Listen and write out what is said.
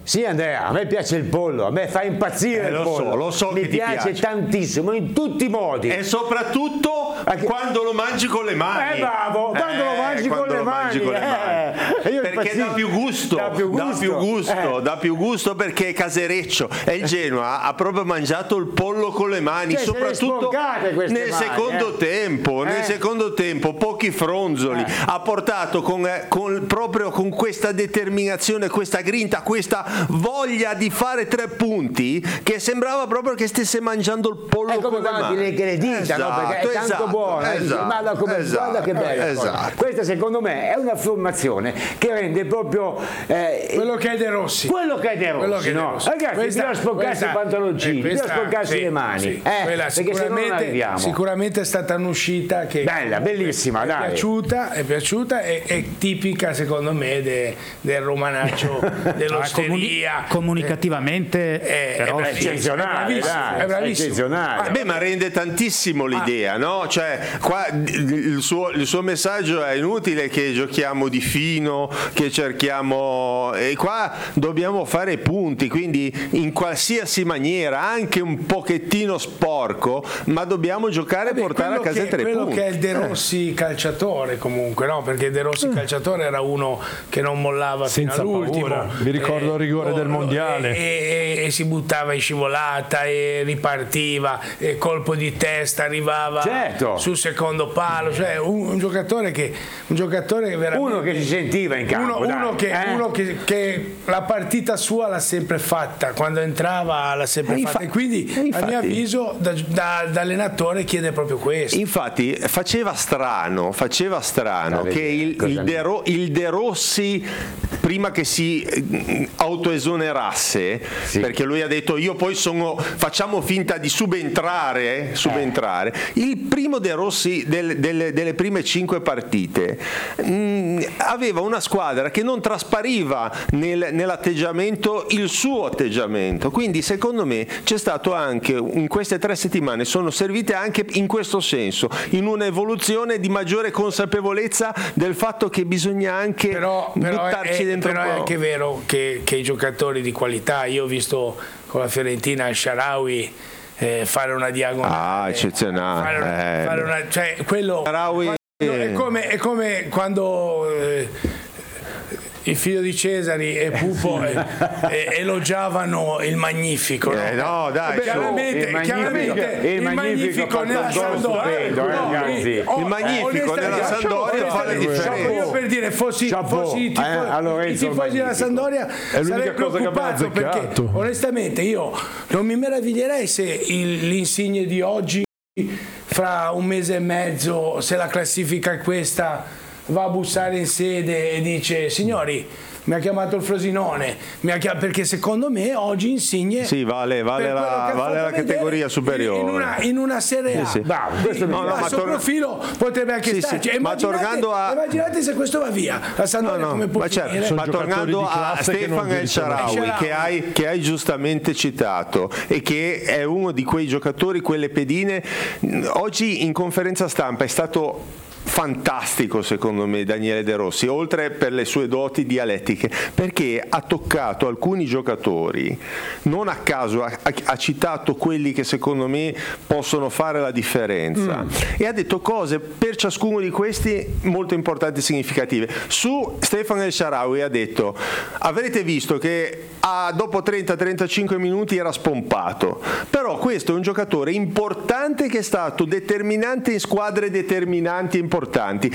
Sì, Andrea, a me piace il pollo, a me fa impazzire il pollo. Lo so mi che ti piace tantissimo, in tutti i modi. E soprattutto quando lo mangi con le mani. Bravo, quando lo mangi con le mani. Perché dà più gusto. Dà più gusto perché è casereccio. E il Genoa ha proprio mangiato il pollo con le mani, soprattutto nel secondo tempo. Nel secondo tempo, pochi fronzoli. Ha portato proprio con questa determinazione, questa grinta, questa voglia di fare 3 punti, che sembrava proprio che stesse mangiando il pollo con le mani. Che le dita, no? Perché è tanto buono. Guarda che bello. Questa secondo me è una formazione che rende proprio quello che è De Rossi. Ragazzi, bisogna sporcarsi i pantaloncini, bisogna sporcarsi le mani. Quella sicuramente è stata un'uscita che bella, bellissima, è piaciuta, è tipica secondo me del romanaccio, dell'osteria. Comunicativamente però è eccezionale, è bravissimo. Ma rende tantissimo l'idea, no? Cioè, qua il suo messaggio è inutile che giochiamo di fino, che cerchiamo, e qua dobbiamo fare punti, quindi in qualsiasi maniera, anche un pochettino sporco, ma dobbiamo giocare e portare a casa 3 punti. Quello che è il De Rossi calciatore comunque, no? Perché De Rossi calciatore era uno che non mollava senza fino all'ultimo. Paura. Vi ricordo il rigore del mondiale. E si buttava in scivolata e ripartiva, e colpo di testa arrivava sul secondo palo, cioè un giocatore che veramente, uno che si sentiva in campo, uno che la partita sua l'ha sempre fatta, quando entrava l'ha sempre fatta, e quindi a mio avviso da allenatore chiede proprio questo. Infatti faceva strano che il De Rossi, prima che si autoesonerasse, perché lui ha detto io poi facciamo finta di subentrare, il primo De Rossi delle prime 5 partite aveva una squadra che non traspariva nell'atteggiamento il suo atteggiamento, quindi secondo me c'è stato anche in queste 3 settimane, sono servite anche in questo senso, in un'evoluzione di maggiore consapevolezza del fatto che bisogna anche buttarci dentro. Però è anche vero che i giocatori di qualità, io ho visto con la Fiorentina il Shaarawy fare una diagonale, eccezionale, cioè quello è come quando il figlio di Cesari e Pupo elogiavano il Magnifico, no? Chiaramente il Magnifico nella Sampdoria, il Magnifico nella Sampdoria fa la differenza. Io per dire fossi i tifosi della Sampdoria sarei preoccupato, perché onestamente io non mi meraviglierei se l'Insigne di oggi, fra un mese e mezzo, se la classifica è questa, va a bussare in sede e dice signori, mi ha chiamato il Frosinone, perché secondo me oggi Insigne vale la categoria superiore in una Serie A. Il suo profilo potrebbe anche starci. Immaginate se questo va via, la Sampdoria come può finire? Ma tornando a Stefan El Shaarawy, che hai giustamente citato, e che è uno di quei giocatori, quelle pedine, oggi in conferenza stampa è stato fantastico secondo me Daniele De Rossi, oltre per le sue doti dialettiche, perché ha toccato alcuni giocatori, non a caso ha citato quelli che secondo me possono fare la differenza, e ha detto cose per ciascuno di questi molto importanti e significative. Su Stefan El Shaarawy ha detto: avrete visto che dopo 30-35 minuti era spompato, però questo è un giocatore importante che è stato determinante in squadre determinanti e importanti,